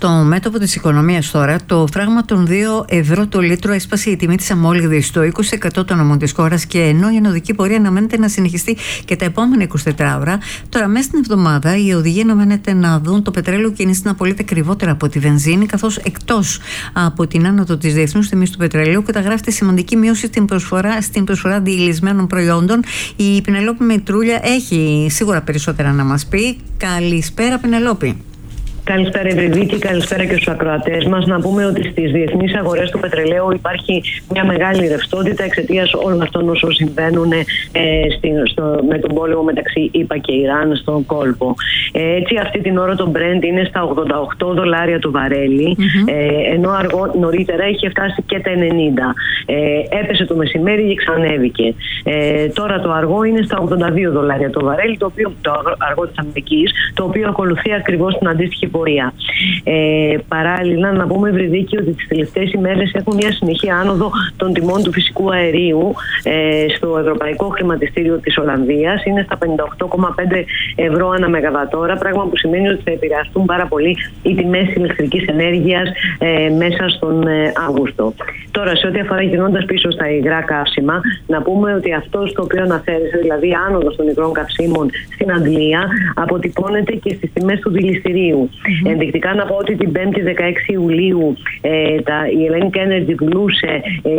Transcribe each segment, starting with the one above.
Στο μέτωπο της οικονομίας τώρα, το φράγμα των 2 ευρώ το λίτρο έσπασε η τιμή της αμόλυδης στο 20% των νομών της χώρας, και ενώ η ενωδική πορεία αναμένεται να συνεχιστεί και τα επόμενα 24 ώρα, τώρα μέσα στην εβδομάδα οι οδηγοί αναμένεται να δουν το πετρέλαιο κίνηση να πωλείται ακριβότερα από τη βενζίνη, καθώς εκτός από την άνοδο της διεθνούς τιμής του πετρελαίου καταγράφεται σημαντική μείωση στην προσφορά διηλυσμένων προϊόντων. Η Πινελόπη Μητρούλια έχει σίγουρα περισσότερα να μας πει. Καλησπέρα, Πινελόπη. Καλησπέρα, Ευρυδίκη, καλησπέρα και στους ακροατές μας. Να πούμε ότι στις διεθνείς αγορές του πετρελαίου υπάρχει μια μεγάλη ρευστότητα εξαιτίας όλων αυτών όσων συμβαίνουν με τον πόλεμο μεταξύ ΗΠΑ και Ιράν στον κόλπο. Έτσι, αυτή την ώρα το Brent είναι στα $88 το βαρέλι, ενώ νωρίτερα είχε φτάσει και τα 90. Έπεσε το μεσημέρι και ξανέβηκε. Τώρα το αργό είναι στα $82 το βαρέλι, το αργό της Αμερικής, το οποίο ακολουθεί ακριβώς την αντίστοιχη πορεία. Παράλληλα, να πούμε, Ευρυδίκη, ότι τις τελευταίες ημέρες έχουν μια συνεχή άνοδο των τιμών του φυσικού αερίου στο ευρωπαϊκό χρηματιστήριο της Ολλανδίας. Είναι στα 58,5 ευρώ ανά μεγαβατόρα, πράγμα που σημαίνει ότι θα επηρεαστούν πάρα πολύ οι τιμές ηλεκτρικής ενέργειας μέσα στον Αύγουστο. Τώρα, σε ό,τι αφορά, γυρνώντας πίσω στα υγρά καύσιμα, να πούμε ότι αυτό στο οποίο αναφέρεσαι, δηλαδή άνοδος των υγρών καυσίμων στην Αγγλία, αποτυπώνεται και στις τιμές του δηληστηρίου. Ενδεικτικά να πω ότι την 5η 16 Ιουλίου η Hellenic Energy πουλούσε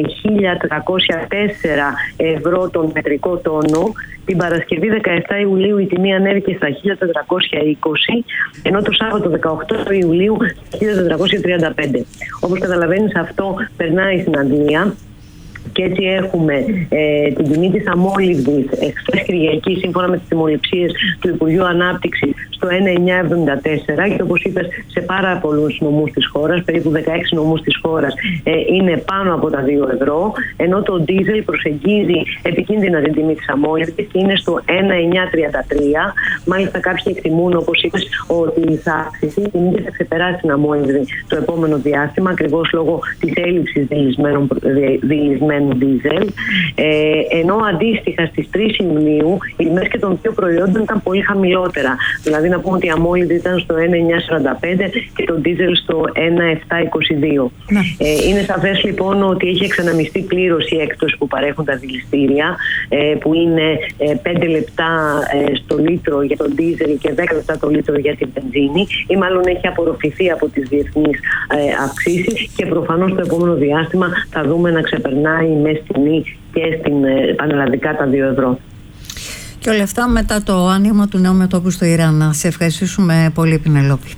1.304 ευρώ τον μετρικό τόνο. Την Παρασκευή 17 Ιουλίου η τιμή ανέβηκε στα 1.420, ενώ το Σάββατο 18 Ιουλίου 1.435. Όπως καταλαβαίνεις, αυτό περνάει στην Αγγλία. Και έτσι έχουμε την τιμή της αμόλυβδης εχθές Κυριακή, σύμφωνα με τις τιμοληψίες του Υπουργείου Ανάπτυξης, στο 1.974, και όπως είπες, σε πάρα πολλούς νομούς της χώρας, περίπου 16 νομούς της χώρας, είναι πάνω από τα 2 ευρώ, ενώ το ντίζελ προσεγγίζει επικίνδυνα την τιμή της αμόλυβδης και είναι στο 1.933. Μάλιστα, κάποιοι εκτιμούν, όπως είπες, ότι θα αυξηθεί η τιμή και θα ξεπεράσει την αμόλυβδη το επόμενο διάστημα, ακριβώς λόγω της έλλειψης διηλυσμένου δίζελ, ενώ αντίστοιχα στις 3 Ιουνίου οι τιμές και των δύο προϊόντων ήταν πολύ χαμηλότερα. Δηλαδή, να πούμε ότι η αμόλυβδη ήταν στο 1.945 και το δίζελ στο 1.722. Είναι σαφές λοιπόν ότι έχει εξαναμιστεί πλήρως η έκπτωση που παρέχουν τα δηληστήρια, που είναι 5 λεπτά στο λίτρο για τον δίζελ και 10 λεπτά το λίτρο για την βενζίνη, ή μάλλον έχει απορροφηθεί από τις διεθνείς αυξήσεις, και προφανώς το επόμενο διάστημα θα δούμε να ξεπερνάει η μέση τιμή και στην πανελλαδικά τα 2 ευρώ. Και όλα αυτά μετά το άνοιγμα του νέου μετώπου στο Ιράν. Να σε ευχαριστήσουμε πολύ, Πινελόπη.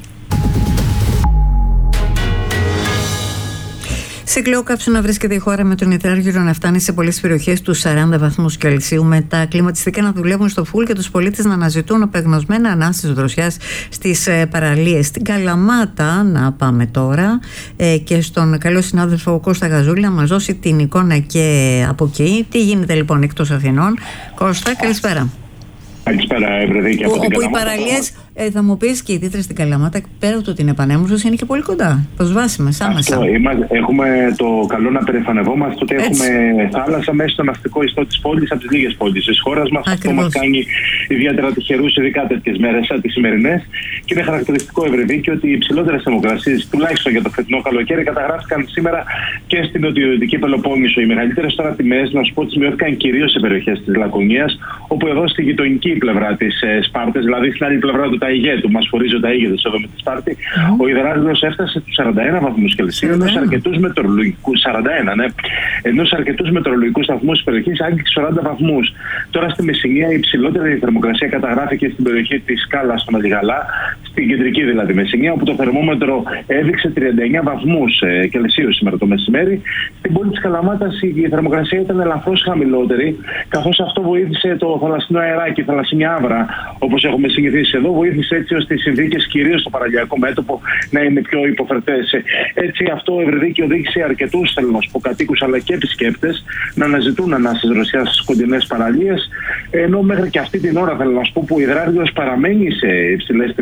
Σε κλειό καύσωνα βρίσκεται η χώρα, με τον υδράργυρο να φτάνει σε πολλές περιοχές τους 40 βαθμούς Κελσίου, με τα κλιματιστικά να δουλεύουν στο φουλ και τους πολίτες να αναζητούν απεγνωσμένα ανάστης δροσιάς στις παραλίες. Στην Καλαμάτα να πάμε τώρα και στον καλό συνάδελφο Κώστα Γαζούλη να μας δώσει την εικόνα και από εκεί. Τι γίνεται λοιπόν εκτός Αθηνών? Κώστα, καλησπέρα. Καλησπέρα, Ευρεδίκη, από την Καλαμάτα. Οι παραλίες, θα μου πεις, και οι Τίτρες στην Καλαμάτα, πέρα από το ότι είναι πανέμορφος, είναι και πολύ κοντά. Προσβάσιμες, άμεσα. Έχουμε το καλό να περηφανευόμαστε ότι έχουμε θάλασσα μέσα στο ναυτικό ιστό της πόλης, από τις λίγες πόλεις της χώρας μας. Αυτό μας κάνει ιδιαίτερα τυχερούς, ειδικά τέτοιες μέρες σαν τις σημερινές. Και είναι χαρακτηριστικό, Ευρεδίκη, ότι οι υψηλότερες θερμοκρασίες, τουλάχιστον για το φετινό καλοκαίρι, καταγράφηκαν σήμερα και στην νοτιοδυτική Πελοπόννησο. Οι μεγαλύτερες τώρα τιμές, να σου πω, σημειώθηκαν κυρίως σε περιοχές της Λακωνίας, όπου εδώ στη γειτονική πλευρά της Σπάρτης, δηλαδή στην άλλη πλευρά του Ταιγέτου, μας φορίζει ο Ταίγεδος εδώ με τη Σπάρτη, ο υδράργυρος έφτασε στους 41 βαθμούς Κελσίου, ενώ σε αρκετούς μετεωρολογικούς, 41, ναι, ενώ σε αρκετούς μετεωρολογικούς σταθμούς της περιοχής άγγιξε 40 βαθμούς. Τώρα στη Μεσσηνία η υψηλότερη θερμοκρασία καταγράφηκε στην περιοχή της Σκάλας στο Μελιγαλά, στην κεντρική δηλαδή Μεσσηνία, όπου το θερμόμετρο έδειξε 39 βαθμούς Κελσίου σήμερα το μεσημέρι. Στην πόλη της Καλαμάτας η θερμοκρασία ήταν ελαφρώς χαμηλότερη, καθώς αυτό βοήθησε το θαλασσινό αεράκι, η θαλασσινή άβρα, όπως έχουμε συνηθίσει εδώ, βοήθησε έτσι ώστε οι συνθήκες κυρίως στο παραλιακό μέτωπο να είναι πιο υποφερτές. Έτσι αυτό, Ευρεδίκη, οδήγησε αρκετούς, θέλω να σου πω, κατοίκους αλλά και επισκέπτες να αναζητούν ανάστης δροσιάς στις κοντινές παραλίες, ενώ μέχρι και αυτή την ώρα, θέλω να σου πω, που ο υδράργυρος παραμένει σε υψηλές τιμές, δηλαδή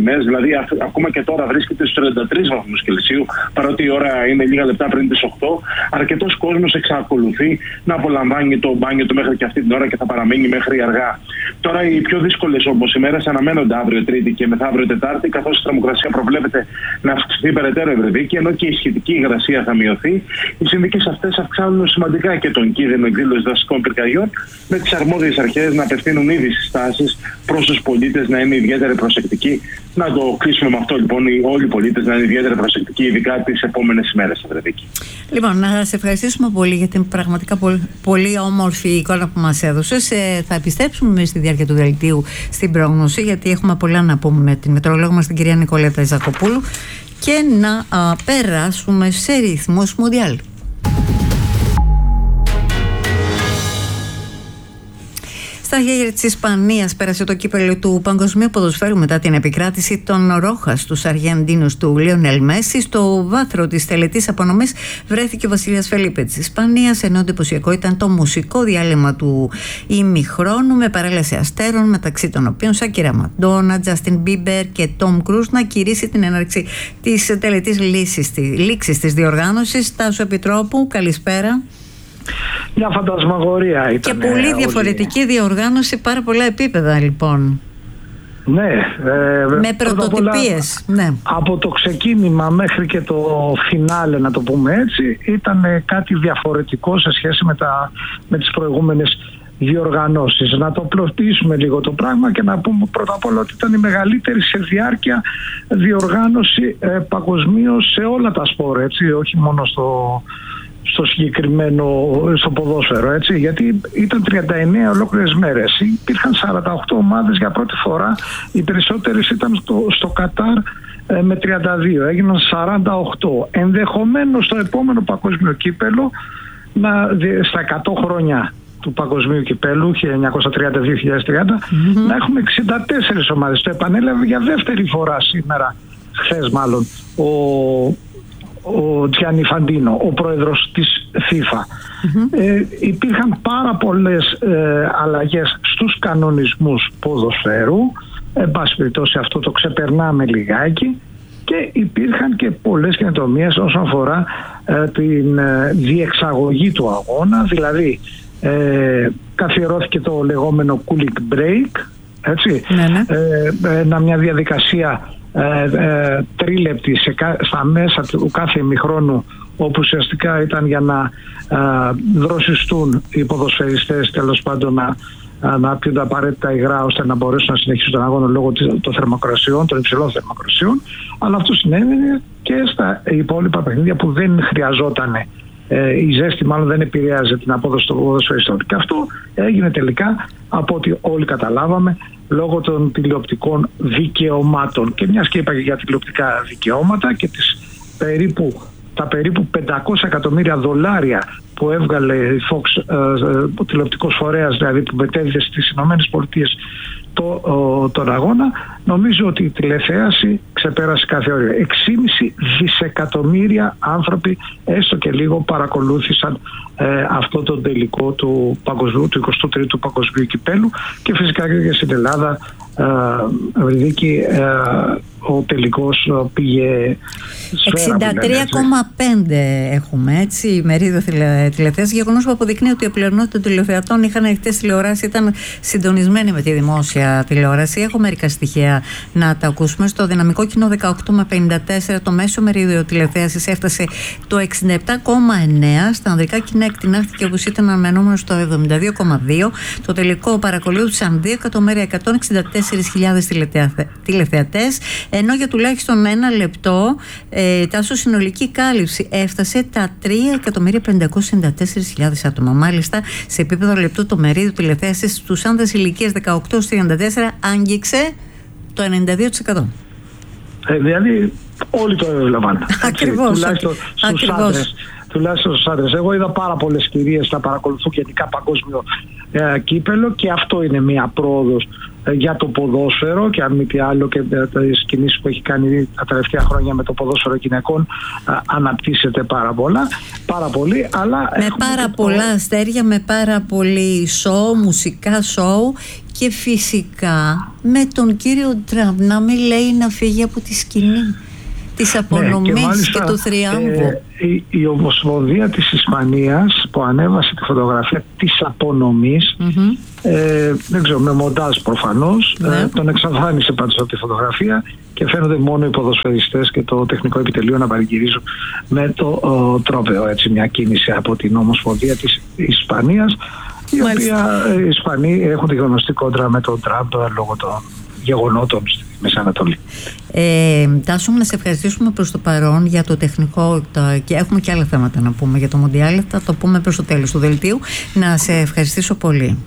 Δηλαδή, ακόμα και τώρα βρίσκεται στους 33 βαθμούς Κελσίου, παρότι η ώρα είναι λίγα λεπτά πριν τις 8. Αρκετός κόσμος εξακολουθεί να απολαμβάνει το μπάνιο του μέχρι και αυτή την ώρα και θα παραμείνει μέχρι αργά. Τώρα, οι πιο δύσκολες όμως ημέρες αναμένονται αύριο Τρίτη και μεθαύριο Τετάρτη, καθώς η θερμοκρασία προβλέπεται να αυξηθεί περαιτέρω Ευρεδίκη, ενώ και η σχετική υγρασία θα μειωθεί. Οι συνθήκες αυτές αυξάνουν σημαντικά και τον κίνδυνο εκδήλωσης δασικών πυρκαγιών, με τις αρμόδιες αρχές να απευθύνουν ήδη συστάσεις προς τους πολίτες να είναι ιδιαίτερα προσεκτικοί. Να το κλείσουμε με αυτό, λοιπόν, όλοι οι πολίτες να είναι ιδιαίτερα προσεκτικοί, ειδικά τις επόμενες ημέρες, Ευρεδίκη. Λοιπόν, να σε ευχαριστήσουμε πολύ για την πραγματικά πολύ όμορφη εικόνα που μας έδωσες. Θα επιστρέψουμε στη διάρκεια του δελτίου στην πρόγνωση, γιατί έχουμε πολλά να πούμε με την μετεωρολόγο μας, την κυρία Νικολέτα Ζακοπούλου, και να περάσουμε σε ρυθμούς Μουντιάλ. Στα χέρια της Ισπανίας πέρασε το κύπελλο του Παγκοσμίου Ποδοσφαίρου μετά την επικράτηση των Ρόχας στους Αργεντίνους του Λιονέλ Μέση. Στο βάθρο της τελετής απονομής βρέθηκε ο Βασιλιάς Φελίπε της Ισπανίας, ενώ εντυπωσιακό ήταν το μουσικό διάλειμμα του ημιχρόνου με παρέλαση αστέρων, μεταξύ των οποίων Σάκυρα Μαντόνα, Τζάστιν Μπίμπερ και Τόμ Κρούζ, να κηρύσει την έναρξη της τελετής λήξης της διοργάνωσης. Τάσο Επιτρόπου, καλησπέρα. Μια φαντασμαγορία ήταν. Και πολύ διαφορετική διοργάνωση, πάρα πολλά επίπεδα, λοιπόν. Ναι. Με πρωτοτυπίες. Ναι. Από το ξεκίνημα μέχρι και το φινάλε, να το πούμε έτσι, ήταν κάτι διαφορετικό σε σχέση με τις προηγούμενες διοργανώσεις. Να το απλοποιήσουμε λίγο το πράγμα και να πούμε πρώτα απ' όλα ότι ήταν η μεγαλύτερη σε διάρκεια διοργάνωση παγκοσμίως σε όλα τα σπορ, έτσι, όχι μόνο στο συγκεκριμένο, στο ποδόσφαιρο, έτσι, γιατί ήταν 39 ολόκληρες μέρες. Υπήρχαν 48 ομάδες για πρώτη φορά, οι περισσότερες ήταν στο Κατάρ με 32, έγιναν 48. Ενδεχομένως στο επόμενο παγκόσμιο κύπελλο, στα 100 χρόνια του παγκοσμίου κυπέλλου 1930-2030, να έχουμε 64 ομάδες. Το επανέλαβε για δεύτερη φορά σήμερα, χθες μάλλον, ο Τζιάννι Φαντίνο, ο πρόεδρος της FIFA. Υπήρχαν πάρα πολλές αλλαγές στους κανονισμούς ποδοσφαίρου. Εν πάση περιπτώσει, αυτό το ξεπερνάμε λιγάκι, και υπήρχαν και πολλές καινοτομίες όσον αφορά την διεξαγωγή του αγώνα. Δηλαδή καθιερώθηκε το λεγόμενο cooling break, έτσι, μια διαδικασία τρίλεπτη στα μέσα του κάθε ημιχρόνου, όπου ουσιαστικά ήταν για να δροσιστούν οι ποδοσφαιριστές, τέλος πάντων να πιούν τα απαραίτητα υγρά ώστε να μπορέσουν να συνεχίσουν τον αγώνα λόγω των θερμοκρασιών, των υψηλών θερμοκρασιών. Αλλά αυτό συνέβαινε και στα υπόλοιπα παιχνίδια που δεν χρειαζόταν, η ζέστη μάλλον δεν επηρέαζε την απόδοση των ποδοσφαιριστών. Και αυτό έγινε τελικά, από ό,τι όλοι καταλάβαμε, λόγω των τηλεοπτικών δικαιωμάτων. Και μιας και είπα για τηλεοπτικά δικαιώματα και τα περίπου 500 εκατομμύρια δολάρια που έβγαλε η Fox, ο τηλεοπτικός φορέας, δηλαδή, που μετέδιδε στις ΗΠΑ τον αγώνα, νομίζω ότι η τηλεθέαση ξεπέρασε κάθε όριο. 6,5 δισεκατομμύρια άνθρωποι έστω και λίγο παρακολούθησαν αυτό το τελικό του 23ου Παγκοσμίου Κυπέλλου, και φυσικά και στην Ελλάδα, Ευρεδίκη, ο τελικός πήγε 63,5 έχουμε, έτσι, μερίδιο τηλεθέαση, γεγονός που αποδεικνύει ότι η πλειονότητα των τηλεθεατών είχαν ανοιχτές τηλεοράσεις, ήταν συντονισμένοι με τη δημόσια τηλεόραση. Έχω μερικά στοιχεία να τα ακούσουμε. Στο δυναμικό κοινό 18,54 το μέσο μερίδιο τηλεθέασης έφτασε το 67,9. Στα ανδρικά κοινά εκτινάχθηκε, όπως ήταν αναμενόμενο, στο 72,2. Το τελικό παρακολούθησαν 2.164.000 τηλεθεατές, ενώ για τουλάχιστον ένα λεπτό τάσο συνολική κάλυψη έφτασε τα 3.594.000 άτομα. Μάλιστα, σε επίπεδο λεπτού, το μερίδιο τηλεθέασης στους άνδρες ηλικίας 18-34 άγγιξε το 92%. Δηλαδή όλοι το έβλεπαν. Ακριβώς. Τουλάχιστον στους άντρες. Εγώ είδα πάρα πολλές κυρίες να παρακολουθούν γενικά παγκόσμιο κύπελλο, και αυτό είναι μια πρόοδος για το ποδόσφαιρο, και αν μη τι άλλο και τις κινήσεις που έχει κάνει τα τελευταία χρόνια με το ποδόσφαιρο γυναικών αναπτύσσεται πάρα πολύ, αλλά με πάρα πολλά αστέρια, με πάρα πολύ σοου, μουσικά σοου, και φυσικά με τον κύριο Τραμπ να μην λέει να φύγει από τη σκηνή της απονομής και του θριάμβου. Η Ομοσπονδία της Ισπανίας που ανέβασε τη φωτογραφία της απονομής, δεν ξέρω, με μοντάζ προφανώς, τον εξαφάνισε πάντως από τη φωτογραφία και φαίνονται μόνο οι ποδοσφαιριστές και το τεχνικό επιτελείο να παρηγυρίζουν με το τρόπαιο, έτσι, μια κίνηση από την Ομοσπονδία της Ισπανίας, η οποία οι Ισπανοί έχουν τη γνωστή κόντρα με τον Τραμπ λόγω των γεγονότων στη Μέση Ανατολή. Τάσο, να σε ευχαριστήσουμε προς το παρόν για το τεχνικό, και έχουμε και άλλα θέματα να πούμε για το Μοντιάλ, θα το πούμε προς το τέλος του δελτίου. Να σε ευχαριστήσω πολύ.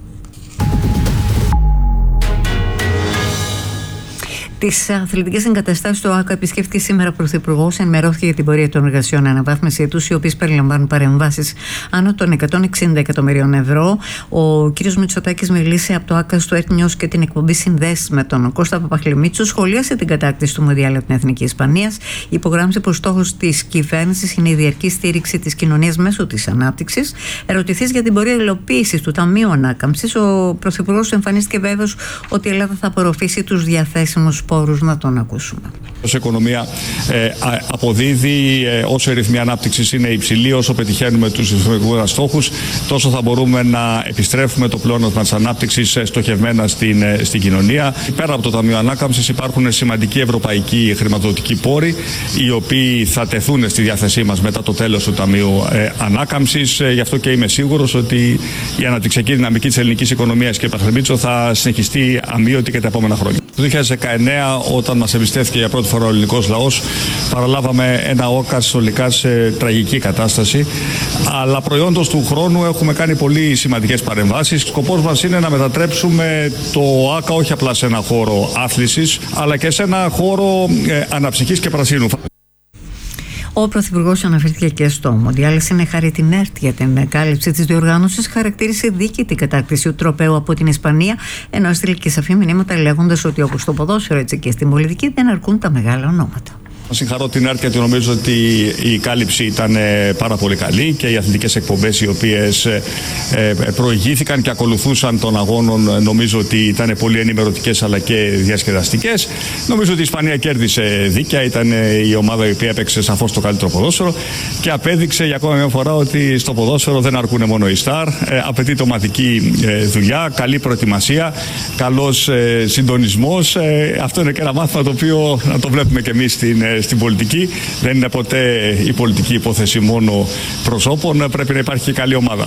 Τις αθλητικές εγκαταστάσεις του ΆΚΑ επισκέφθηκε σήμερα ο Πρωθυπουργός, ενημερώθηκε για την πορεία των εργασιών αναβάθμιση τους, οι οποίες περιλαμβάνουν παρεμβάσεις άνω των 160 εκατομμυρίων ευρώ. Ο κ. Μητσοτάκης μίλησε από το ΆΚΑ στο Earth News και την εκπομπή Συνδέσεις με τον Κώστα Παπαχλημίτσο, σχολίασε την κατάκτηση του Μοντιάλ από την Εθνική Ισπανίας, υπογράμμισε πως στόχος της κυβέρνησης είναι η διαρκή στήριξη της κοινωνίας μέσω της ανάπτυξης. Ερωτηθείς για την πορεία υλοποίησης του Ταμείου Ανάκαμψης, ο Πρωθυπουργός εμφανίστηκε βέβαιος ότι η Ελλάδα θα απορροφήσει τους διαθέσιμους πόρους. Να τον ακούσουμε. Όσο η οικονομία αποδίδει, όσο η ρυθμή ανάπτυξης είναι υψηλή, όσο πετυχαίνουμε τους ρυθμικούς στόχους, τόσο θα μπορούμε να επιστρέφουμε το πλεόνασμα της ανάπτυξης στοχευμένα στην κοινωνία. Πέρα από το Ταμείο Ανάκαμψης υπάρχουν σημαντικοί ευρωπαϊκοί χρηματοδοτικοί πόροι, οι οποίοι θα τεθούν στη διάθεσή μας μετά το τέλος του Ταμείου Ανάκαμψης. Γι' αυτό και είμαι σίγουρος ότι η αναπτυξιακή δυναμική της ελληνικής οικονομίας, και Παπαχλημίτσο, θα συνεχιστεί αμείωτη και τα επόμενα χρόνια. Το 2019, όταν μας εμπιστεύτηκε για πρώτη φορά ο ελληνικός λαός, παραλάβαμε ένα ΟΚΑ συνολικά σε τραγική κατάσταση. Αλλά προϊόντος του χρόνου έχουμε κάνει πολύ σημαντικές παρεμβάσεις. Σκοπός μας είναι να μετατρέψουμε το ΆΚΑ όχι απλά σε ένα χώρο άθλησης, αλλά και σε ένα χώρο αναψυχής και πρασίνου. Ο Πρωθυπουργός αναφέρθηκε και στο Μοντιάλ. Συνεχάρη την ΕΡΤ για την κάλυψη της διοργάνωσης, χαρακτήρισε δίκαιη την κατάκτηση του τροπαίου από την Ισπανία, ενώ έστειλε και σαφή μηνύματα λέγοντας ότι όπως στο ποδόσφαιρο έτσι και στην πολιτική δεν αρκούν τα μεγάλα ονόματα. Να συγχαρώ την ΕΡΤ, γιατί νομίζω ότι η κάλυψη ήταν πάρα πολύ καλή και οι αθλητικές εκπομπές οι οποίες προηγήθηκαν και ακολουθούσαν των αγώνων, νομίζω ότι ήταν πολύ ενημερωτικές αλλά και διασκεδαστικές. Νομίζω ότι η Ισπανία κέρδισε δίκαια, ήταν η ομάδα η οποία έπαιξε σαφώς το καλύτερο ποδόσφαιρο και απέδειξε για ακόμα μια φορά ότι στο ποδόσφαιρο δεν αρκούν μόνο οι στάρ. Απαιτείται ομαδική δουλειά, καλή προετοιμασία, καλός συντονισμός. Αυτό είναι και ένα μάθημα το οποίο να το βλέπουμε και εμείς στην πολιτική. Δεν είναι ποτέ η πολιτική υπόθεση μόνο προσώπων, πρέπει να υπάρχει και καλή ομάδα.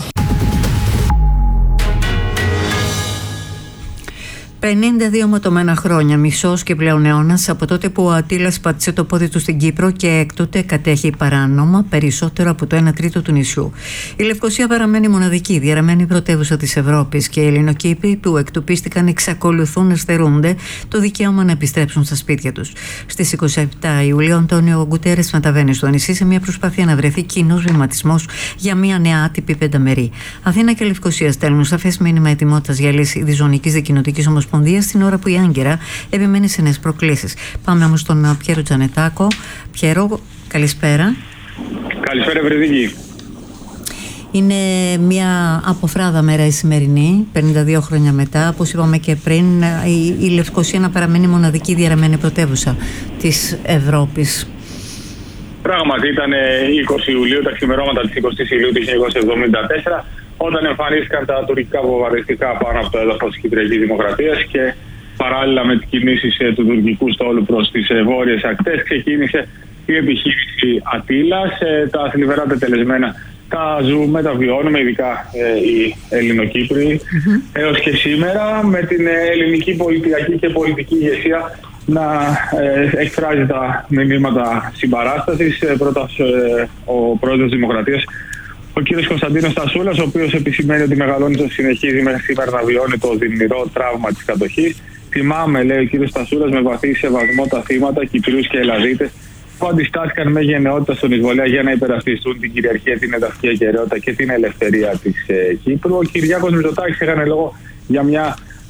52 ματωμένα χρόνια, μισός και πλέον αιώνας από τότε που ο Αττήλας πάτησε το πόδι του στην Κύπρο και έκτοτε κατέχει παράνομα περισσότερο από το 1/3 του νησιού. Η Λευκοσία παραμένει μοναδική, διαρραμένη πρωτεύουσα της Ευρώπης και οι Ελληνοκύπροι που εκτοπίστηκαν εξακολουθούν να στερούνται το δικαίωμα να επιστρέψουν στα σπίτια τους. Στις 27 Ιουλίου, ο Αντώνιο Γκουτέρες μεταβαίνει στο νησί σε μια προσπάθεια να βρεθεί κοινός βηματισμός για μια νέα άτυπη πενταμερή. Αθήνα και Λευκοσία στέλνουν σαφές μήνυμα ετοιμότητας για λύση διζωνικής δικοινοτικής ομοσπονδίας, στην ώρα που η Άγκυρα επιμένει σε νέες προκλήσεις. Πάμε όμως στον Πιέρο Τζανετάκο. Πιέρο, καλησπέρα. Καλησπέρα, Βρεδίκη. Είναι μια αποφράδα μέρα η σημερινή, 52 χρόνια μετά. Όπως είπαμε και πριν, η Λευκοσία να παραμένει μοναδική διαρραμένη πρωτεύουσα της Ευρώπης. Πράγματι, ήταν 20 Ιουλίου, τα ξημερώματα της 20 Ιουλίου του 1974, όταν εμφανίστηκαν τα τουρκικά βομβαρδιστικά πάνω από το έδαφος της Κυπριακής Δημοκρατίας και παράλληλα με τις κινήσεις του τουρκικού στόλου προς τις βόρειες ακτές ξεκίνησε η επιχείρηση Αττήλας. Τα θλιβερά τετελεσμένα τα ζούμε, τα βιώνουμε, ειδικά οι Ελληνοκύπροι έως και σήμερα, με την ελληνική πολιτιακή και πολιτική ηγεσία να εκφράζει τα μηνύματα συμπαράστασης. Πρώτα ο πρόεδρος της Δημοκρατίας, ο κ. Κωνσταντίνος Στασούλας, ο οποίος επισημαίνει ότι μεγαλώνει το συνεχίζει μέχρι σήμερα να βιώνει το δεινηρό τραύμα της κατοχής. Θυμάμαι, λέει ο κ. Στασούλας, με βαθύ σεβασμό τα θύματα, Κυπρίους και Ελλαδίτες, που αντιστάθηκαν με γενναιότητα στον εισβολέα για να υπερασπιστούν την κυριαρχία, την εδαφική ακεραιότητα και την ελευθερία της Κύπρου. Ο Κυριάκος Μητσοτάκης έκανε λόγο για μια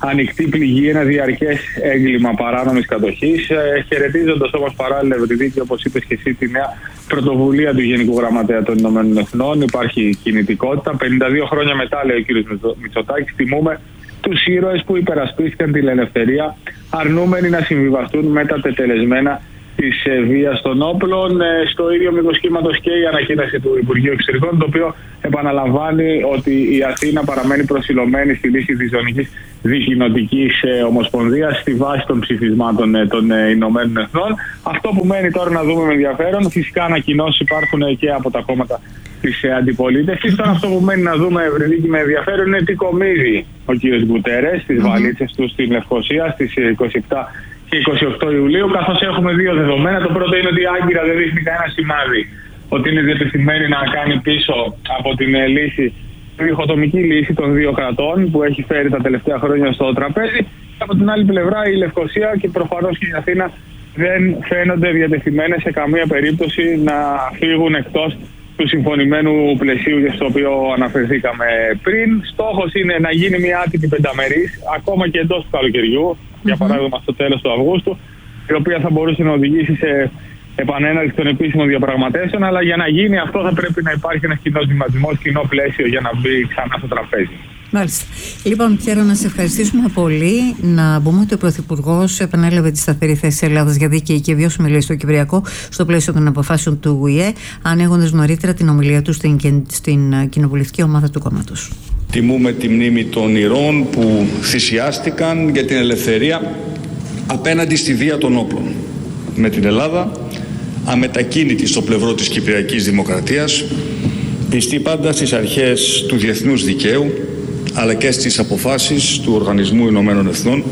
ανοιχτή πληγή, ένα διαρκές έγκλημα παράνομης κατοχής, χαιρετίζοντας όμως παράλληλα, Ευρυδίκη, όπως είπες και εσύ, τη νέα πρωτοβουλία του Γενικού Γραμματέα των Ηνωμένων Εθνών. Υπάρχει κινητικότητα. 52 χρόνια μετά, λέει ο κ. Μητσοτάκης, τιμούμε τους ήρωες που υπερασπίστηκαν την ελευθερία, αρνούμενοι να συμβιβαστούν με τα τετελεσμένα της βίας των όπλων. Στο ίδιο μήκος κύματος και η ανακοίνωση του Υπουργείου Εξωτερικών, το οποίο επαναλαμβάνει ότι η Αθήνα παραμένει προσιλωμένη στη λύση της ζωνικής δικοινοτικής ομοσπονδίας στη βάση των ψηφισμάτων των Ηνωμένων Εθνών. Αυτό που μένει τώρα να δούμε με ενδιαφέρον, φυσικά ανακοινώσεις υπάρχουν και από τα κόμματα της αντιπολίτευσης. Τώρα αυτό που μένει να δούμε, Ευρυδίκη, με ενδιαφέρον είναι τι κομίζει ο κ. Γκουτέρες στις βαλίτσες του στην Λευκοσία στις 27 και 28 Ιουλίου, καθώς έχουμε δύο δεδομένα. Το πρώτο είναι ότι η Άγκυρα δεν δείχνει κανένα σημάδι ότι είναι διατεθειμένη να κάνει πίσω από την λύση, τη διχοτομική λύση των δύο κρατών που έχει φέρει τα τελευταία χρόνια στο τραπέζι. Από την άλλη πλευρά, η Λευκοσία και προφανώς και η Αθήνα δεν φαίνονται διατεθειμένες σε καμία περίπτωση να φύγουν εκτός του συμφωνημένου πλαισίου για το οποίο αναφερθήκαμε πριν. Στόχος είναι να γίνει μια άτυπη πενταμερής, ακόμα και εντός του καλοκαιριού, για παράδειγμα στο τέλος του Αυγούστου, η οποία θα μπορούσε να οδηγήσει σε επανέναρξη των επίσημων διαπραγματεύσεων, αλλά για να γίνει αυτό θα πρέπει να υπάρχει ένας κοινός βηματισμός, κοινό πλαίσιο για να μπει ξανά στο τραπέζι. Μάλιστα. Λοιπόν, Πιέρο, να σε ευχαριστήσουμε πολύ. Να πούμε ότι ο Πρωθυπουργός επανέλαβε τη σταθερή θέση της Ελλάδας για δίκαιη και βιώσιμη λύση στο Κυπριακό στο πλαίσιο των αποφάσεων του ΟΗΕ, ανοίγοντας νωρίτερα την ομιλία του στην κοινοβουλευτική ομάδα του κόμματος. Τιμούμε τη μνήμη των ηρώων που θυσιάστηκαν για την ελευθερία απέναντι στη βία των όπλων. Με την Ελλάδα αμετακίνητη στο πλευρό της Κυπριακής Δημοκρατίας, πιστή πάντα στις αρχές του διεθνούς δικαίου, αλλά και στις αποφάσεις του Οργανισμού Ηνωμένων Εθνών,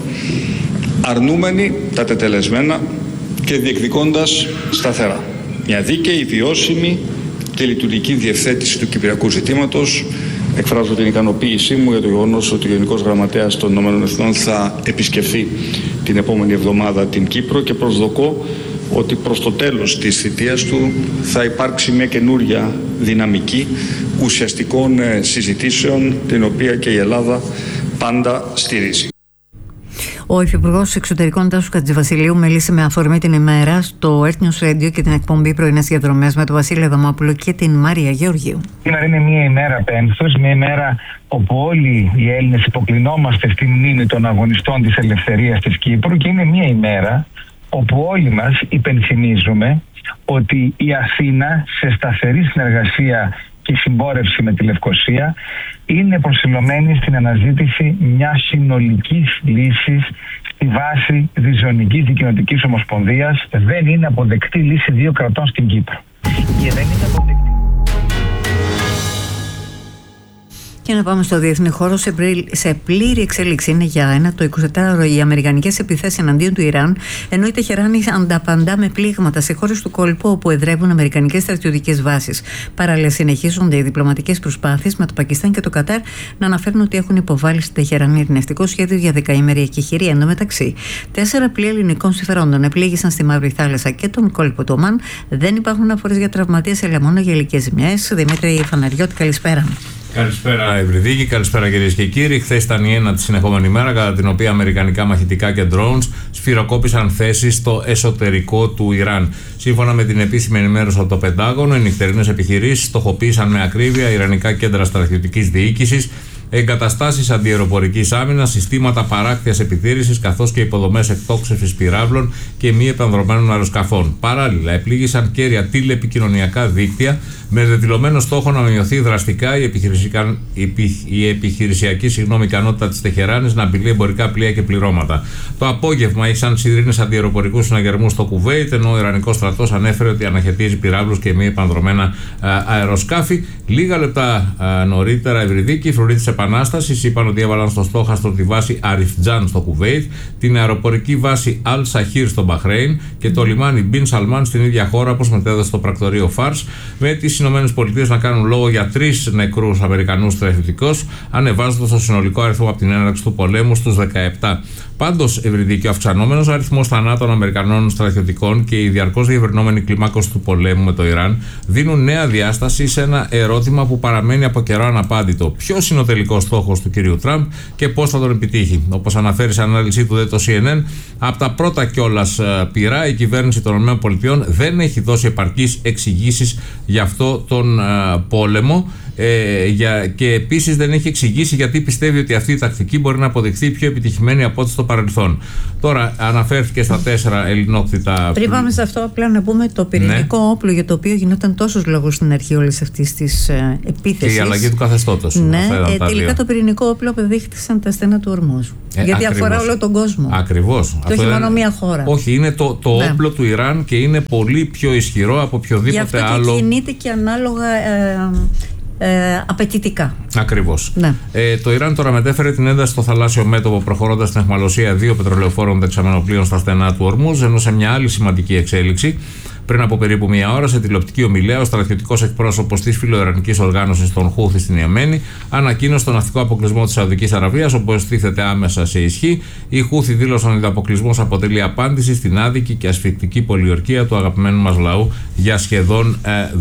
αρνούμενοι τα τετελεσμένα και διεκδικώντας σταθερά μια δίκαιη, βιώσιμη και λειτουργική διευθέτηση του κυπριακού ζητήματος. Εκφράζω την ικανοποίησή μου για το γεγονός ότι ο Γενικός Γραμματέας των Ηνωμένων Εθνών θα επισκεφθεί την επόμενη εβδομάδα την Κύπρο και προσδοκώ ότι προς το τέλος της θητείας του θα υπάρξει μια καινούρια δυναμική ουσιαστικών συζητήσεων, την οποία και η Ελλάδα πάντα στηρίζει. Ο Υφυπουργός Εξωτερικών Τάσος Χατζηβασιλείου μίλησε με αφορμή την ημέρα στο Earth News Radio και την εκπομπή Πρωινές Διαδρομές με τον Βασίλη Αδαμόπουλο και την Μάρια Γεωργίου. Σήμερα είναι μια ημέρα πένθος, μια ημέρα όπου όλοι οι Έλληνες υποκλεινόμαστε στη μνήμη των αγωνιστών της ελευθερίας της Κύπρου, και είναι μια ημέρα όπου όλοι μας υπενθυμίζουμε ότι η Αθήνα, σε σταθερή συνεργασία και συμπόρευση με τη Λευκοσία, είναι προσιλωμένη στην αναζήτηση μιας συνολικής λύσης στη βάση διζωνικής δικοινοτικής ομοσπονδίας. Δεν είναι αποδεκτή λύση δύο κρατών στην Κύπρο. Και δεν είναι αποδεκτή. Και να πάμε στο διεθνή χώρο. Σε πλήρη εξέλιξη είναι για ένα το 24ωρο οι αμερικανικές επιθέσεις εναντίον του Ιράν, ενώ η Τεχεράνη ανταπαντά με πλήγματα σε χώρες του κόλπου όπου εδρεύουν αμερικανικές στρατιωτικές βάσεις. Παράλληλα, συνεχίζονται οι διπλωματικές προσπάθειες με το Πακιστάν και το Κατάρ να αναφέρουν ότι έχουν υποβάλει στην Τεχεράνη ειρηνευτικό σχέδιο για δεκαήμερη εκεχηρία. Εν τω μεταξύ, 4 πλοία ελληνικών συμφερόντων επλήγησαν στη Μαύρη Θάλασσα και τον κόλπο του Ομάν. Δεν υπάρχουν αναφορές για τραυματίες, αλλά μόνο για ηλικές ζημιές. Δημήτρη Φαναριώτη, καλησπέρα. Καλησπέρα, Ευρυδίκη. Καλησπέρα, κυρίες και κύριοι. Χθες ήταν η ένατη συνεχόμενη μέρα κατά την οποία αμερικανικά μαχητικά και drones σφυροκόπησαν θέσεις στο εσωτερικό του Ιράν. Σύμφωνα με την επίσημη ενημέρωση από το Πεντάγωνο, οι νυχτερινές επιχειρήσεις στοχοποίησαν με ακρίβεια ιρανικά κέντρα στρατιωτικής διοίκησης, εγκαταστάσεις αντιαεροπορικής άμυνας, συστήματα παράκτειας επιτήρησης, καθώς και υποδομές εκτόξευσης πυράβλων και μη επανδρομένων αεροσκαφών. Παράλληλα, επλήγησαν κέρια τηλεπικοινωνιακά δίκτυα με δεδηλωμένο στόχο να μειωθεί δραστικά η επιχειρησιακή ικανότητα της Τεχεράνης να απειλεί εμπορικά πλοία και πληρώματα. Το απόγευμα είχαν σιδηρήνες αντιαεροπορικούς συναγερμούς στο Κουβέιτ, ενώ ο Ιρανικός στρατός ανέφερε ότι αναχαιτίζει πυράβλους και μη επανδρομένα αεροσκάφη. Λίγα λεπτά νωρίτερα, Ευρυδίκη, οι φρουροί της Επανάστασης είπαν ότι έβαλαν στο στόχαστρο τη βάση Αριφτζάν στο Κουβέιτ, την αεροπορική βάση Αλ Σαχίρ στο Μπαχρέιν και το λιμάνι Μπιν Σαλμάν στην ίδια χώρα, όπως μετέδωσε το πρακτορείο Φάρς, με τη ΗΠΑ να κάνουν λόγο για 3 νεκρούς Αμερικανούς στρατιωτικούς, ανεβάζοντας το συνολικό αριθμό από την έναρξη του πολέμου στους 17. Πάντως, Ευρυδίκη, ο αυξανόμενος αριθμός θανάτων Αμερικανών στρατιωτικών και η διαρκώς διευρυνόμενη κλιμάκωση του πολέμου με το Ιράν δίνουν νέα διάσταση σε ένα ερώτημα που παραμένει από καιρό αναπάντητο. Ποιος είναι ο τελικός στόχος του κυρίου Τραμπ και πώς θα τον επιτύχει? Όπως αναφέρει σε ανάλυση του το CNN, από τα πρώτα κιόλας πειρά, η κυβέρνηση των ΗΠΑ δεν έχει δώσει επαρκείς εξηγήσεις για αυτό τον πόλεμο. Και επίσης δεν έχει εξηγήσει γιατί πιστεύει ότι αυτή η τακτική μπορεί να αποδειχθεί πιο επιτυχημένη από ό,τι στο παρελθόν. Τώρα αναφέρθηκε στα 4 ελληνόκτητα. Πριν πάμε σε αυτό, απλά να πούμε το πυρηνικό όπλο για το οποίο γινόταν τόσος λόγος στην αρχή όλης αυτής της επίθεσης. Και η αλλαγή του καθεστώτος. Ναι, τελικά το πυρηνικό όπλο απεδείχθησαν τα στενά του Ορμούζ. Γιατί αφορά όλο τον κόσμο. Ακριβώς. Και όχι μόνο μία χώρα. Όχι, είναι το όπλο του Ιράν και είναι πολύ πιο ισχυρό από οποιοδήποτε άλλο. Γι' αυτό και κινείται και ανάλογα απαιτητικά. Ακριβώς. Ναι. Το Ιράν τώρα μετέφερε την ένταση στο θαλάσσιο μέτωπο, προχωρώντας στην αιχμαλωσία 2 πετρελαιοφόρων δεξαμενών πλοίων στα στενά του Ορμούζ, ενώ σε μια άλλη σημαντική εξέλιξη, πριν από περίπου μία ώρα, σε τηλεοπτική ομιλία, ο στρατιωτικός εκπρόσωπος της φιλοϊρανικής οργάνωσης των Χούθι στην Ιεμένη ανακοίνωσε τον ναυτικό αποκλεισμό της Σαουδικής Αραβίας, όπως τίθεται άμεσα σε ισχύ. Οι Χούθι δήλωσαν ότι ο αποκλεισμός αποτελεί απάντηση στην άδικη και ασφικτική πολιορκία του αγαπημένου μας λαού για σχεδόν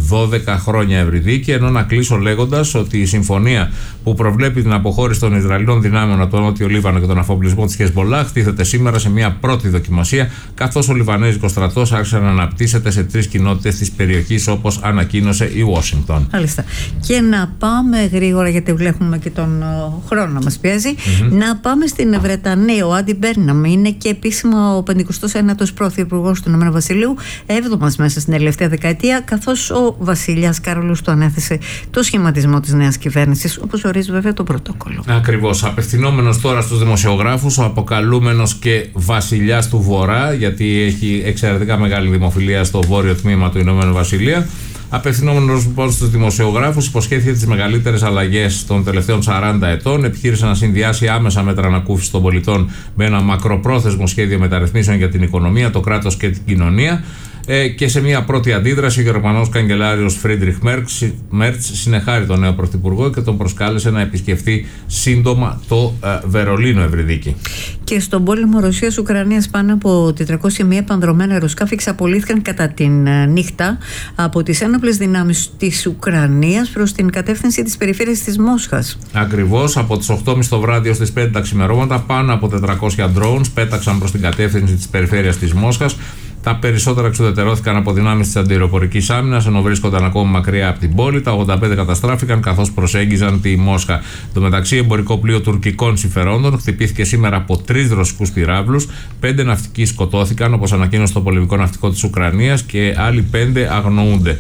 12 χρόνια, Ευρυδίκη. Ενώ να κλείσω λέγοντας ότι η συμφωνία που προβλέπει την αποχώρηση των Ισραηλινών δυνάμεων από το Νότιο Λίβανο και τον αφοπλισμό της Χεσμολάχ τίθεται σήμερα σε μια πρώτη δοκιμασία, καθώς ο Λιβανέζικος στρατός άρχισε να αναπτύσσεται σε 3 κοινότητες της περιοχής, όπως ανακοίνωσε η Ουάσιγκτον. Μάλιστα. Και να πάμε γρήγορα, γιατί βλέπουμε και τον χρόνο να μας πιέζει, να πάμε στην Βρετανία. Ο Άντι Μπέρναμ είναι και επίσημα ο 59ος πρωθυπουργός του Ηνωμένου Βασιλείου, 7ος μέσα στην τελευταία δεκαετία, καθώς ο βασιλιάς Κάρολος του ανέθεσε το σχηματισμό της νέας κυβέρνησης, όπως ορίζει βέβαια το πρωτόκολλο. Ακριβώς. Απευθυνόμενος τώρα στους δημοσιογράφους, ο αποκαλούμενος και βασιλιάς του Βορρά, γιατί έχει εξαιρετικά μεγάλη δημοφιλία στο βόρειο τμήμα του Ηνωμένου Βασιλείου. Απευθυνόμενος λοιπόν στους δημοσιογράφους, υποσχέθηκε τις μεγαλύτερες αλλαγές των τελευταίων 40 ετών. Επιχείρησε να συνδυάσει άμεσα μέτρα ανακούφισης των πολιτών με ένα μακροπρόθεσμο σχέδιο μεταρρυθμίσεων για την οικονομία, το κράτος και την κοινωνία. Και σε μια πρώτη αντίδραση, ο Γερμανός καγκελάριος Φρίντριχ Μέρτς συνεχάρει τον νέο πρωθυπουργό και τον προσκάλεσε να επισκεφθεί σύντομα το Βερολίνο, Ευρυδίκη. Και στον πόλεμο Ρωσίας-Ουκρανίας, πάνω από 401 επανδρωμένα αεροσκάφη εξαπολύθηκαν κατά την νύχτα από τις ένοπλες δυνάμεις της Ουκρανίας προς την κατεύθυνση της περιφέρειας της Μόσχας. Ακριβώς, από τις 8.30 το βράδυ ως τις 5 τα ξημερώματα, πάνω από 400 drones πέταξαν προς την κατεύθυνση της περιφέρειας της Μόσχας. Τα περισσότερα εξουδετερώθηκαν από δυνάμεις της αντιαεροπορικής άμυνας, ενώ βρίσκονταν ακόμη μακριά από την πόλη. Τα 85 καταστράφηκαν καθώς προσέγγιζαν τη Μόσχα. Το μεταξύ, εμπορικό πλοίο τουρκικών συμφερόντων χτυπήθηκε σήμερα από 3 ρωσικούς πυράβλους. 5 ναυτικοί σκοτώθηκαν, όπως ανακοίνωσε το πολεμικό ναυτικό της Ουκρανίας, και άλλοι 5 αγνοούνται.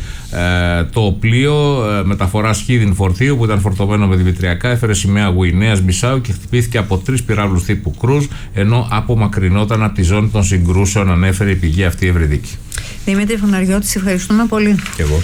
Το πλοίο μεταφοράς χίδιν φορτίου, που ήταν φορτωμένο με δημητριακά, έφερε σημαία Γουινέας Μπισάου και χτυπήθηκε από 3 πυράβλους τύπου Κρούζ, ενώ απομακρυνόταν από τη ζώνη των συγκρούσεων, ανέφερε η πηγή αυτή η Ευρυδίκη. Δημήτρη Φωναριώτη, σε ευχαριστούμε πολύ. Και εγώ.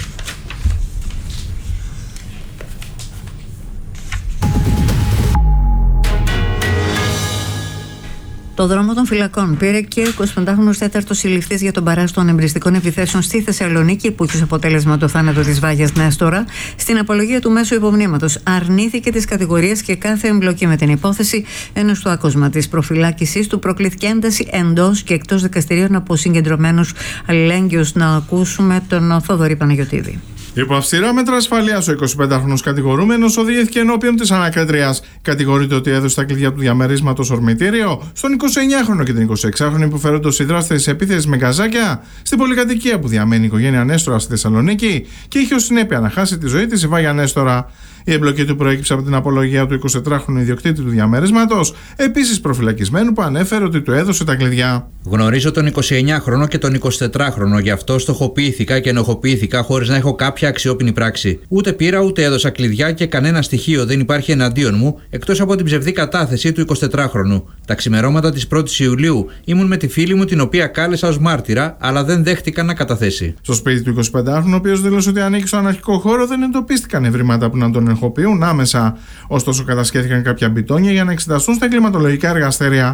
Το δρόμο των φυλακών πήρε και ο 25χρονος τέταρτος συλληφθής για τον παράστο των εμπριστικών επιθέσεων στη Θεσσαλονίκη, που είχε ως αποτέλεσμα το θάνατο της Βάγιας Νέστορα. Στην απολογία του μέσω υπομνήματος αρνήθηκε τις κατηγορίες και κάθε εμπλοκή με την υπόθεση, ενώ στο άκουσμα της προφυλάκησής του προκλήθηκε ένταση εντός και εκτός δικαστηρίων από συγκεντρωμένους αλληλέγγυους. Να ακούσουμε τον Θόδωρη Παναγιωτίδη. Υπό αυστηρά μέτρα ασφαλείας, ο 25χρονος κατηγορούμενος οδηγήθηκε ενώπιον της ανακρίτριας. Κατηγορείται ότι έδωσε τα κλειδιά του διαμερίσματος ορμητήριο στον 29χρονο και την 26χρονη που φέρονται ως δράστες της επίθεσης με γκαζάκια στην πολυκατοικία που διαμένει η οικογένεια Νέστορα στη Θεσσαλονίκη και είχε ως συνέπεια να χάσει τη ζωή της η Βάγια Νέστορα. Η εμπλοκή του προέκυψε από την απολογία του 24χρονου ιδιοκτήτη του διαμερίσματος, επίσης προφυλακισμένου, που ανέφερε ότι του έδωσε τα κλειδιά. Γνωρίζω τον 29χρονο και τον 24χρονο, γι' αυτό στοχοποιήθηκα και ενοχοποιήθηκα χωρίς να έχω κάποια αξιόπινη πράξη. Ούτε πήρα ούτε έδωσα κλειδιά και κανένα στοιχείο δεν υπάρχει εναντίον μου, εκτός από την ψευδή κατάθεση του 24χρονου. Τα ξημερώματα της 1ης Ιουλίου ήμουν με τη φίλη μου, την οποία κάλεσα ως μάρτυρα, αλλά δεν δέχτηκαν να καταθέσει. Στο σπίτι του 25χρονου, ο οποίος δήλωσε ότι ανήκει στον αναρχικό χώρο, δεν εντοπίστηκαν ευρήματα που να τον ενοχοποιούν άμεσα. Ωστόσο, κατασχέθηκαν κάποια μπιτόνια για να εξεταστούν στα εγκληματολογικά εργαστήρια.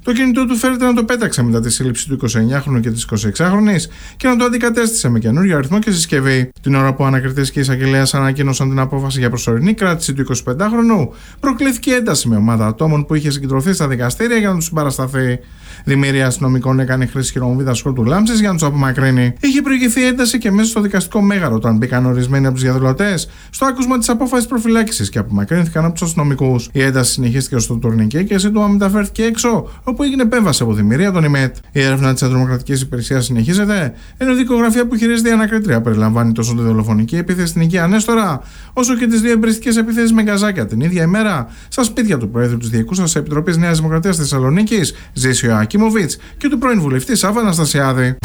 Το κινητό του φέρεται να το πέταξε μετά τη σύλληψη του 29χρονου και της 26χρονης και να το αντικατέστησε με καινούριο αριθμό και συσκευή. Την ώρα που ανακριτές και εισαγγελέας ανακοίνωσαν την απόφαση για προσωρινή κράτηση του 25χρονου, προκλήθηκε ένταση με ομάδα ατόμων που είχε συγκεντρωθεί στα δικαστήρια για να του συμπαρασταθεί. Δημιουργία αστυνομικών έκανε χρήση χειρομοβίδας σκότου λάμψης για να του απομακρύνει. Είχε προηγηθεί ένταση και μέσα στο δικαστικό μέγαρο όταν μπήκαν ορισμένοι από τους διαδηλωτές στο άκουσμα της απόφασης προφυλάκησης και απομακρύνθηκαν από τους αστυνομικούς. Η ένταση συνεχίστηκε στο τουρνικέ και σύντομα μεταφέρθηκε έξω, όπου έγινε επέμβαση από δημιουργία των ΙΜΕΤ. Η έρευνα της Αντιδρομοκρατικής Υπηρεσίας συνεχίζεται, ενώ η δικογραφία που χειρίζεται η ανακρίτρια περιλαμβάνει τόσο τη δολοφονική επίθεση στην οικία Νέστορα, όσο και τις δύο εμπριστικές επιθέσεις με γκαζάκια την ίδια ημέρα στα σπίτια του Προέδρου της Διοικούσας Επιτροπής Νέας Δημοκρατίας Θεσσαλονίκης, Ζήσιο Ακίμοβιτς, και του πρώην βουλευτή Σάββα Αναστασιάδη.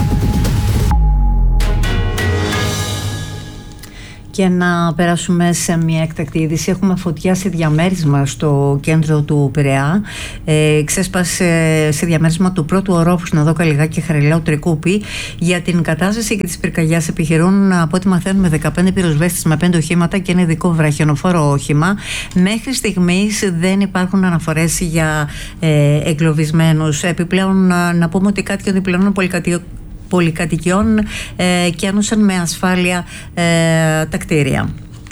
Και να περάσουμε σε μια έκτακτη είδηση. Έχουμε φωτιά σε διαμέρισμα στο κέντρο του Πειραιά. Ξέσπασε σε διαμέρισμα του πρώτου ορόφου στην οδό Καλλιγάκη Χαριλάου Τρικούπη. Για την κατάσταση και τις πυρκαγιάς επιχειρούν, από ό,τι μαθαίνουμε, 15 πυροσβέστες με 5 οχήματα και ένα ειδικό βραχιονοφόρο όχημα. Μέχρι στιγμής δεν υπάρχουν αναφορές για εγκλωβισμένους. Επιπλέον, να πούμε ότι κάτοικοι διπλανών πολυκατοικιών καίνουσαν με ασφάλεια τα κτίρια.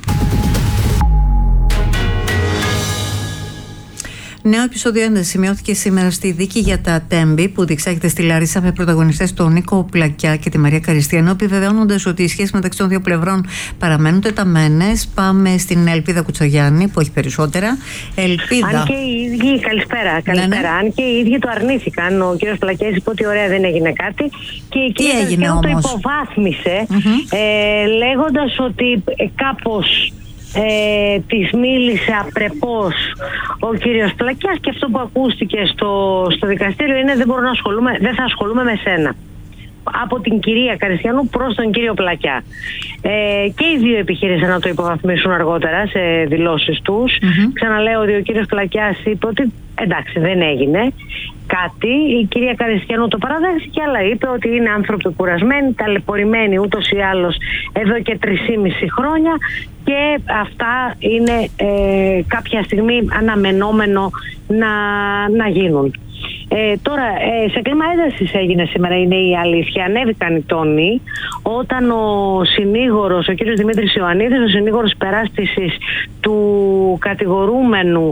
Νέο επεισόδιο ένταση σημειώθηκε σήμερα στη δίκη για τα Τέμπη που διεξάγεται στη Λαρίσα με πρωταγωνιστές τον Νίκο Πλακιά και τη Μαρία Καριστιανό, επιβεβαιώνοντας ότι οι σχέσεις μεταξύ των δύο πλευρών παραμένουν τεταμένες. Πάμε στην Ελπίδα Κουτσογιάννη που έχει περισσότερα. Ελπίδα. Αν και οι ίδιοι, καλησπέρα. Ναι. Αν και οι ίδιοι το αρνήθηκαν. Ο κύριος Πλακιάς είπε ότι ωραία, δεν έγινε κάτι. Και η κυρία Καριστιανό το υποβάθμισε, λέγοντας ότι κάπως της μίλησε απρεπώς ο κύριος Πλακιάς, και αυτό που ακούστηκε στο δικαστήριο είναι δεν θα ασχολούμαι με σένα. Από την κυρία Καριστιανού προς τον κύριο Πλακιά. Και οι δύο επιχείρησαν να το υποβαθμίσουν αργότερα σε δηλώσεις τους. Ξαναλέω ότι ο κύριος Πλακιάς είπε ότι εντάξει, δεν έγινε κάτι. Η κυρία Καριστιανού το παραδέχθηκε, αλλά είπε ότι είναι άνθρωποι κουρασμένοι, ταλαιπωρημένοι ούτως ή άλλως εδώ και 3,5 χρόνια, και αυτά είναι κάποια στιγμή αναμενόμενο να γίνουν. Τώρα, σε κλίμα έντασης έγινε σήμερα, είναι η αλήθεια. Ανέβηκαν οι τόνοι όταν ο συνήγορος, ο κύριος Δημήτρης Ιωαννίδης, ο συνήγορος υπεράσπισης του κατηγορούμενου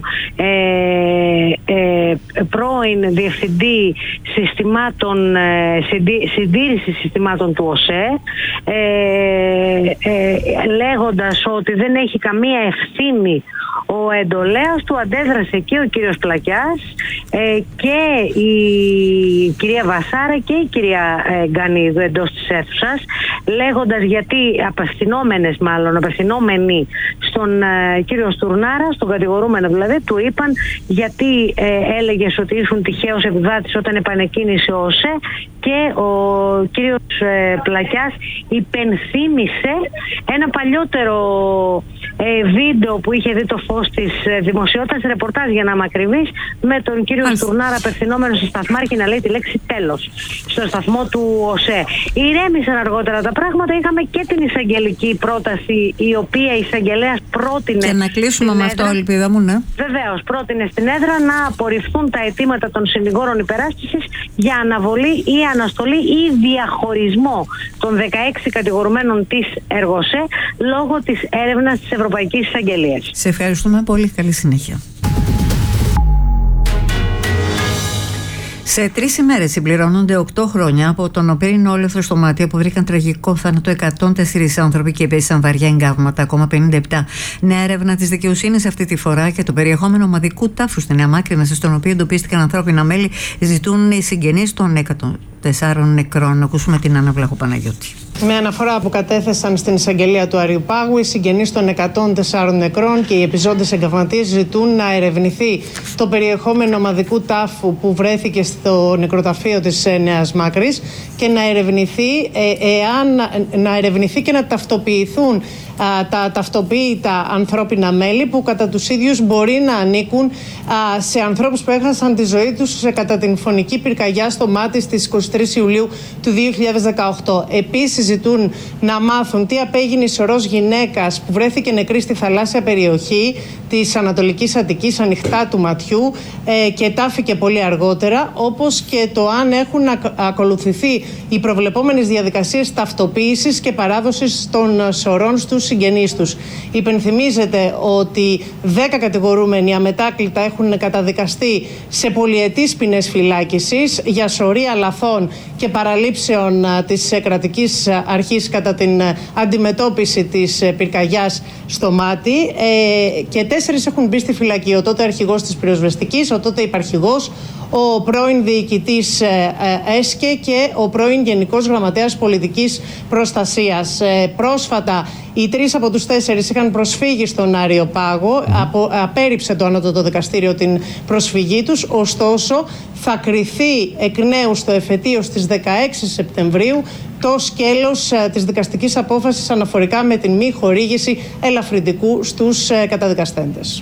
πρώην διευθυντή συντήρησης συστημάτων του ΟΣΕ, λέγοντας ότι δεν έχει καμία ευθύνη ο εντολέας του, αντέδρασε και ο κύριος Πλακιάς και η κυρία Βασάρα και η κυρία Γκανίδου εντός της αίθουσας, λέγοντας γιατί απευθυνόμενοι στον κύριο Στουρνάρα, στον κατηγορούμενο δηλαδή, του είπαν γιατί έλεγες ότι ήσουν τυχαίος επιβάτης όταν επανεκκίνησε ο ΟΣΕ, και ο κύριος Πλακιάς υπενθύμησε ένα παλιότερο βίντεο που είχε δει το φως της δημοσιότητας, ρεπορτάζ για να είμαι ακριβής, με τον κύριο Στουρνάρα απευθυνόμενο στο σταθμάρχη να λέει τη λέξη τέλος στο σταθμό του ΟΣΕ. Ηρέμησαν αργότερα τα πράγματα. Είχαμε και την εισαγγελική πρόταση, η οποία η εισαγγελέας πρότεινε. Και να κλείσουμε με αυτό, Ελπίδα μου, ναι. Βεβαίως, πρότεινε στην έδρα να απορριφθούν τα αιτήματα των συνηγόρων υπεράσπισης για αναβολή ή αναστολή ή διαχωρισμό των 16 κατηγορουμένων της ΕΡΓΟΣΕ λόγω της έρευνας της Ευρωπαϊκής Εισαγγελίας. Σε ευχαριστούμε πολύ. Καλή συνέχεια. Σε 3 ημέρες συμπληρώνονται 8 χρόνια από τον πύρινο όλεθρο στο Μάτια που βρήκαν τραγικό θάνατο 104 άνθρωποι και υπέστησαν βαριά εγκάβματα, ακόμα 57. Νέα έρευνα της δικαιοσύνης αυτή τη φορά και το περιεχόμενο ομαδικού τάφου στη Νέα Μάκρη, στον οποίο εντοπίστηκαν ανθρώπινα μέλη, ζητούν οι συγγενείς των 104 νεκρών. Ακούσουμε την Άννα Βλαχοπαναγιώτη. Με αναφορά που κατέθεσαν στην εισαγγελία του Αριουπάγου, οι συγγενείς των 104 νεκρών και οι επιζώντες εγκαυματίες ζητούν να ερευνηθεί το περιεχόμενο ομαδικού τάφου που βρέθηκε στο νεκροταφείο της Νέας Μάκρης και να ερευνηθεί και να ταυτοποιηθούν τα ταυτοποίητα ανθρώπινα μέλη που κατά τους ίδιους μπορεί να ανήκουν σε ανθρώπους που έχασαν τη ζωή τους κατά την φωνική πυρκαγιά στο Μάτι στις 23 Ιουλίου του 2018. Επίσης ζητούν να μάθουν τι απέγινε η σωρός γυναίκας που βρέθηκε νεκρή στη θαλάσσια περιοχή της Ανατολικής Αττικής, ανοιχτά του ματιού, και τάφηκε πολύ αργότερα, όπως και το αν έχουν ακολουθηθεί οι προβλεπόμενες διαδικασίες ταυτοποίησης και παράδοσης των σωρών στους συγγενείς τους. Υπενθυμίζεται ότι 10 κατηγορούμενοι αμετάκλητα έχουν καταδικαστεί σε πολυετής ποινές φυλάκισης για σωρία λαθών και παραλήψεων της κρατικής αρχής κατά την αντιμετώπιση της πυρκαγιάς στο Μάτι, και 4 έχουν μπει στη φυλακή. Ο τότε αρχηγός της πυροσβεστικής, ο τότε υπαρχηγός, ο πρώην διοικητής ΕΣΚΕ και ο πρώην Γενικός Γραμματέας Πολιτικής Προστασίας. Πρόσφατα οι 3 από τους 4 είχαν προσφύγει στον Άριο Πάγο. Απέρριψε το Ανώτατο Δικαστήριο την προσφυγή τους. Ωστόσο, θα κριθεί εκ νέου στο εφετείο στις 16 Σεπτεμβρίου το σκέλος της δικαστικής απόφασης αναφορικά με την μη χορήγηση ελαφρυντικού στους καταδικαστέντες.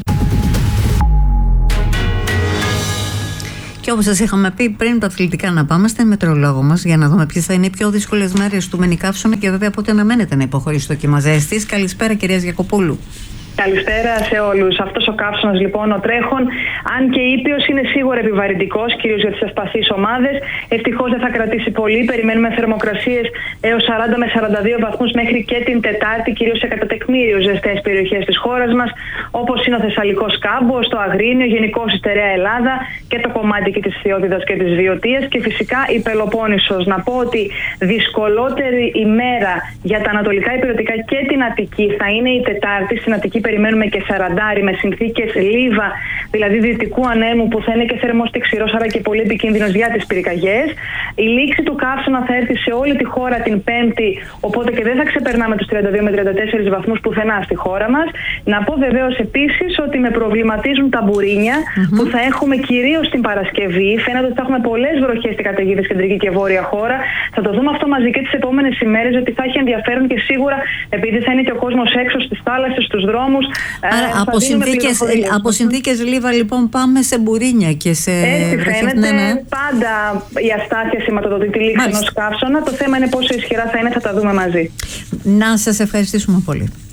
Και όπως σας είχαμε πει πριν τα αθλητικά, να πάμε στην μετεωρολόγο μας για να δούμε ποιες θα είναι οι πιο δύσκολες μέρες του Μενή Καύσωνα και βέβαια πότε αναμένεται να υποχωρήσει το κύμα ζέστης. Καλησπέρα, κυρία Γιακοπούλου. Καλησπέρα σε όλους. Αυτός ο καύσωνας λοιπόν, ο τρέχον, αν και ήπιος, είναι σίγουρα επιβαρυντικός, κυρίως για τις ευπαθείς ομάδες. Ευτυχώς δεν θα κρατήσει πολύ. Περιμένουμε θερμοκρασίες έως 40 με 42 βαθμούς μέχρι και την Τετάρτη, κυρίως σε κατατεκμήριο ζεστές περιοχές της χώρας μας, όπως είναι ο Θεσσαλικός Κάμπος, το Αγρίνιο, γενικώς η στερεά Ελλάδα και το κομμάτι και της Θεότητας και της Βιωτίας, και φυσικά η Πελοπόννησος. Να πω ότι δυσκολότερη ημέρα για τα ανατολικά υπηρετικά και την Αττική θα είναι η Τετάρτη. Στην Αττική περιμένουμε και 40 με συνθήκες λίβα, δηλαδή δυτικού ανέμου, που θα είναι και θερμός και ξηρός, άρα και πολύ επικίνδυνος για τις πυρκαγιές. Η λήξη του καύσωνα θα έρθει σε όλη τη χώρα την Πέμπτη, οπότε και δεν θα ξεπερνάμε τους 32 με 34 βαθμούς πουθενά στη χώρα μας. Να πω βεβαίως επίσης ότι με προβληματίζουν τα μπουρίνια που θα έχουμε κυρίως την Παρασκευή. Φαίνεται ότι θα έχουμε πολλές βροχές στην καταιγίδα κεντρική και βόρεια χώρα. Θα το δούμε αυτό μαζί και τις επόμενες ημέρες, ότι θα έχει ενδιαφέρον και σίγουρα, επειδή θα είναι και ο κόσμος έξω στις θάλασσες, στους δρόμους. Άρα από συνθήκες λίβα λοιπόν πάμε σε μπουρίνια και σε βροχές. Φαίνεται πάντα η αστάθεια σηματοδοτεί τη λήξη ενός καύσωνα. Το θέμα είναι πόσο ισχυρά θα είναι, θα τα δούμε μαζί. Να σας ευχαριστήσουμε πολύ.